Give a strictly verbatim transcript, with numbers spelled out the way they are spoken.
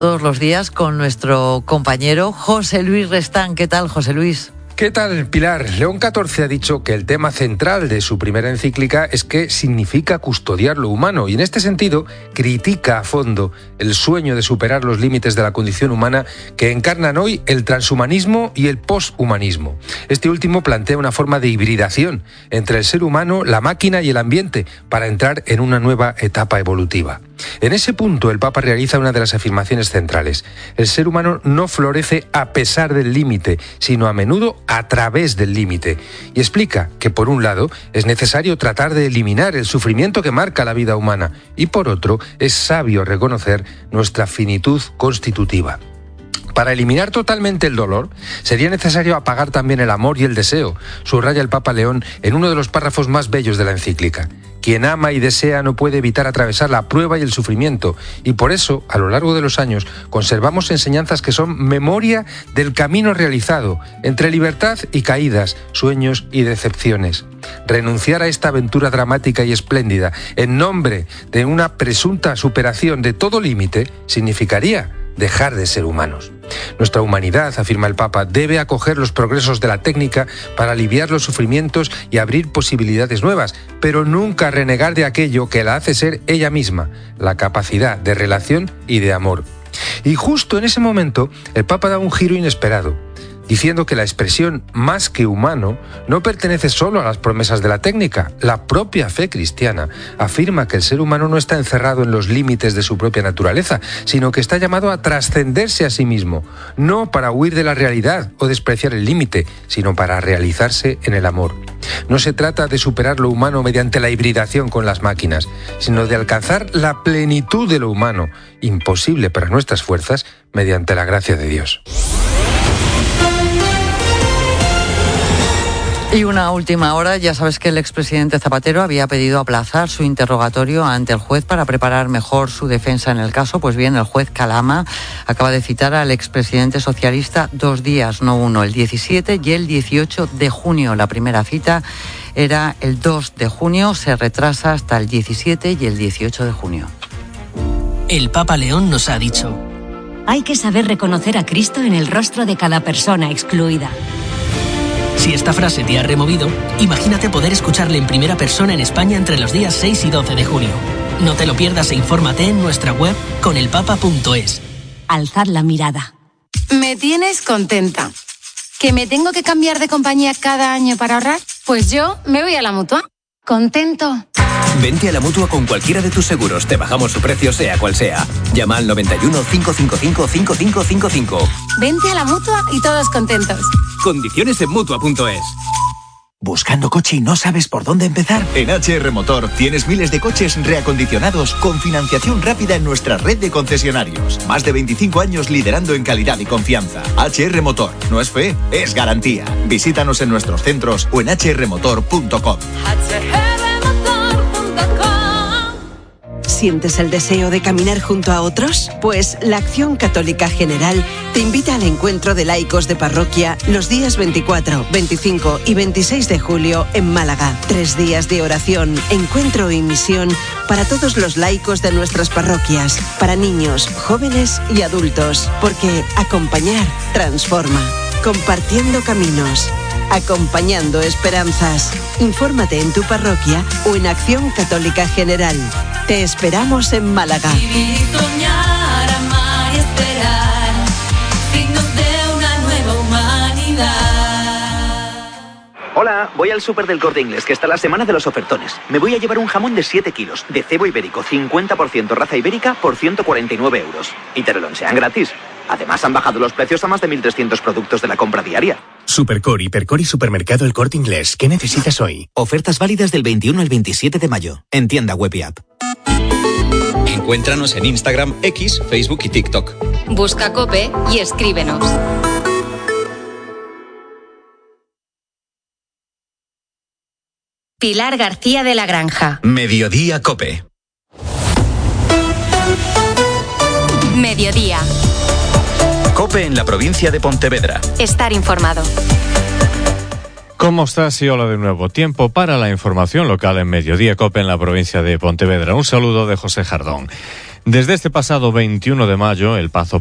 Todos los días con nuestro compañero José Luis Restán. ¿Qué tal, José Luis? ¿Qué tal, Pilar? León catorce ha dicho que el tema central de su primera encíclica es que significa custodiar lo humano y en este sentido critica a fondo el sueño de superar los límites de la condición humana que encarnan hoy el transhumanismo y el poshumanismo. Este último plantea una forma de hibridación entre el ser humano, la máquina y el ambiente para entrar en una nueva etapa evolutiva. En ese punto, el Papa realiza una de las afirmaciones centrales. El ser humano no florece a pesar del límite, sino a menudo a través del límite. Y explica que, por un lado, es necesario tratar de eliminar el sufrimiento que marca la vida humana, y por otro, es sabio reconocer nuestra finitud constitutiva. Para eliminar totalmente el dolor, sería necesario apagar también el amor y el deseo, subraya el Papa León en uno de los párrafos más bellos de la encíclica. Quien ama y desea no puede evitar atravesar la prueba y el sufrimiento, y por eso, a lo largo de los años, conservamos enseñanzas que son memoria del camino realizado, entre libertad y caídas, sueños y decepciones. Renunciar a esta aventura dramática y espléndida, en nombre de una presunta superación de todo límite, significaría dejar de ser humanos. Nuestra humanidad, afirma el Papa, debe acoger los progresos de la técnica para aliviar los sufrimientos y abrir posibilidades nuevas, pero nunca renegar de aquello que la hace ser ella misma, la capacidad de relación y de amor. Y justo en ese momento, el Papa da un giro inesperado, diciendo que la expresión más que humano no pertenece solo a las promesas de la técnica. La propia fe cristiana afirma que el ser humano no está encerrado en los límites de su propia naturaleza, sino que está llamado a trascenderse a sí mismo, no para huir de la realidad o despreciar el límite, sino para realizarse en el amor. No se trata de superar lo humano mediante la hibridación con las máquinas, sino de alcanzar la plenitud de lo humano, imposible para nuestras fuerzas, mediante la gracia de Dios. Y una última hora, ya sabes que el expresidente Zapatero había pedido aplazar su interrogatorio ante el juez para preparar mejor su defensa en el caso. Pues bien, el juez Calama acaba de citar al expresidente socialista dos días, no uno, el diecisiete y el dieciocho de junio. La primera cita era el dos de junio, se retrasa hasta el diecisiete y el dieciocho de junio. El Papa León nos ha dicho: hay que saber reconocer a Cristo en el rostro de cada persona excluida. Si esta frase te ha removido, imagínate poder escucharle en primera persona en España entre los días seis y doce de junio. No te lo pierdas e infórmate en nuestra web conelpapa punto es. Alzad la mirada. Me tienes contenta. ¿Que me tengo que cambiar de compañía cada año para ahorrar? Pues yo me voy a la Mutua. ¿Contento? Vente a la Mutua con cualquiera de tus seguros. Te bajamos su precio sea cual sea. Llama al noventa y uno, cinco cinco cinco, cinco cinco cinco cinco. Vente a la Mutua y todos contentos. Condiciones en mutua punto es. ¿Buscando coche y no sabes por dónde empezar? En H R Motor tienes miles de coches reacondicionados con financiación rápida en nuestra red de concesionarios. Más de veinticinco años liderando en calidad y confianza. H R Motor, no es fe, es garantía. Visítanos en nuestros centros o en h r motor punto com. ¿Sientes el deseo de caminar junto a otros? Pues la Acción Católica General te invita al encuentro de laicos de parroquia los días veinticuatro, veinticinco y veintiséis de julio en Málaga. Tres días de oración, encuentro y misión para todos los laicos de nuestras parroquias, para niños, jóvenes y adultos, porque acompañar transforma. Compartiendo caminos, acompañando esperanzas. Infórmate en tu parroquia o en Acción Católica General. Te esperamos en Málaga. Vivir, soñar, amar y esperar, signos de una nueva humanidad. Hola, voy al súper del Corte Inglés, que está la semana de los ofertones. Me voy a llevar un jamón de siete kilos, de cebo ibérico, cincuenta por ciento raza ibérica, por ciento cuarenta y nueve euros. Y te lo lonchean gratis. Además, han bajado los precios a más de mil trescientos productos de la compra diaria. Supercor, Hipercor y Supermercado El Corte Inglés. ¿Qué necesitas hoy? Ofertas válidas del veintiuno al veintisiete de mayo. En tienda web y app. Encuéntranos en Instagram, X, Facebook y TikTok. Busca COPE y escríbenos. Pilar García de la Granja. Mediodía COPE. Mediodía. COPE en la provincia de Pontevedra. Estar informado. ¿Cómo estás? Y hola de nuevo. Tiempo para la información local en Mediodía COPE en la provincia de Pontevedra. Un saludo de José Jardón. Desde este pasado veintiuno de mayo, el Pazo